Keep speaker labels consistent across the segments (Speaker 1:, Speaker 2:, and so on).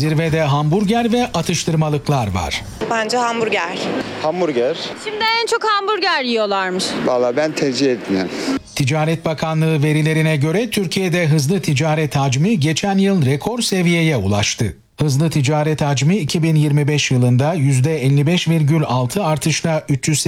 Speaker 1: Zirvede hamburger ve atıştırmalıklar var.
Speaker 2: Bence hamburger.
Speaker 3: Hamburger.
Speaker 4: Şimdi en çok hamburger yiyorlarmış.
Speaker 3: Vallahi ben tercih etmiyorum.
Speaker 1: Ticaret Bakanlığı verilerine göre Türkiye'de hızlı ticaret hacmi geçen yıl rekor seviyeye ulaştı. Hızlı ticaret hacmi 2025 yılında %55,6 artışla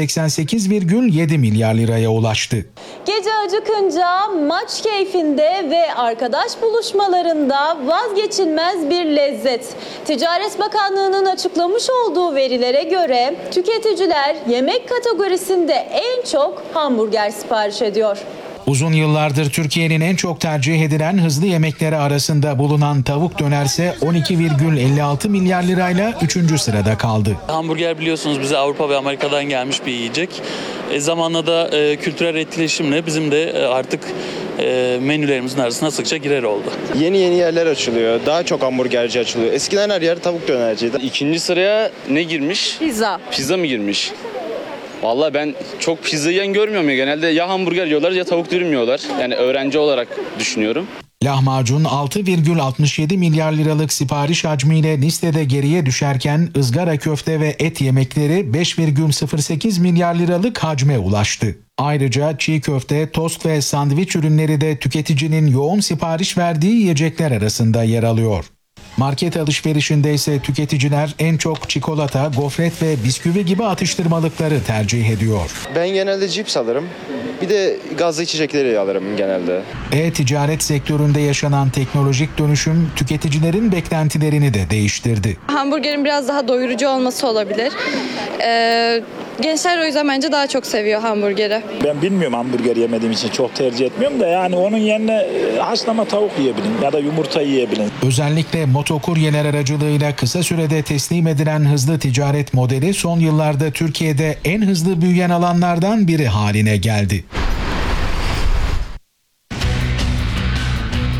Speaker 1: 388,7 milyar liraya ulaştı.
Speaker 4: Gece acıkınca maç keyfinde ve arkadaş buluşmalarında vazgeçilmez bir lezzet. Ticaret Bakanlığı'nın açıklamış olduğu verilere göre tüketiciler yemek kategorisinde en çok hamburger sipariş ediyor.
Speaker 1: Uzun yıllardır Türkiye'nin en çok tercih edilen hızlı yemekleri arasında bulunan tavuk dönerse 12,56 milyar lirayla 3. sırada kaldı.
Speaker 5: Hamburger biliyorsunuz bize Avrupa ve Amerika'dan gelmiş bir yiyecek. Zamanla da kültürel etkileşimle bizim de artık menülerimizin arasına sıkça girer oldu.
Speaker 3: Yeni yerler açılıyor. Daha çok hamburgerci açılıyor. Eskiden her yer tavuk dönerciydi.
Speaker 6: İkinci sıraya ne girmiş?
Speaker 4: Pizza.
Speaker 6: Pizza mı girmiş? Vallahi ben çok pizza yiyen görmüyorum ya. Genelde ya hamburger yiyorlar ya tavuk dürüm yiyorlar. Yani öğrenci olarak düşünüyorum.
Speaker 1: Lahmacun 6,67 milyar liralık sipariş hacmiyle listede geriye düşerken ızgara köfte ve et yemekleri 5,08 milyar liralık hacme ulaştı. Ayrıca çiğ köfte, tost ve sandviç ürünleri de tüketicinin yoğun sipariş verdiği yiyecekler arasında yer alıyor. Market alışverişinde ise tüketiciler en çok çikolata, gofret ve bisküvi gibi atıştırmalıkları tercih ediyor.
Speaker 3: Ben genelde cips alırım. Bir de gazlı içecekleri alırım genelde.
Speaker 1: E-ticaret sektöründe yaşanan teknolojik dönüşüm tüketicilerin beklentilerini de değiştirdi.
Speaker 7: Hamburgerin biraz daha doyurucu olması olabilir. Gençler o yüzden bence daha çok seviyor hamburgeri.
Speaker 8: Ben bilmiyorum, hamburger yemediğim için çok tercih etmiyorum da yani onun yerine haşlama tavuk yiyebilirim ya da yumurta yiyebilirim.
Speaker 1: Özellikle motokuryeler aracılığıyla kısa sürede teslim edilen hızlı ticaret modeli son yıllarda Türkiye'de en hızlı büyüyen alanlardan biri haline geldi.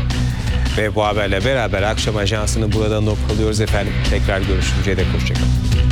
Speaker 9: Ve bu haberle beraber akşam ajansını burada noktalıyoruz efendim. Tekrar görüşünceye dek hoşçakalın.